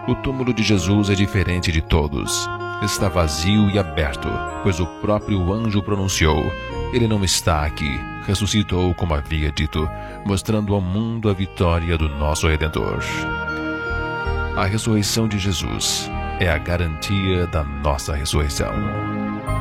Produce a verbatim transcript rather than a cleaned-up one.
O túmulo de Jesus é diferente de todos. Está vazio e aberto, pois o próprio anjo pronunciou: ele não está aqui, ressuscitou como havia dito, mostrando ao mundo a vitória do nosso Redentor. A ressurreição de Jesus é a garantia da nossa ressurreição.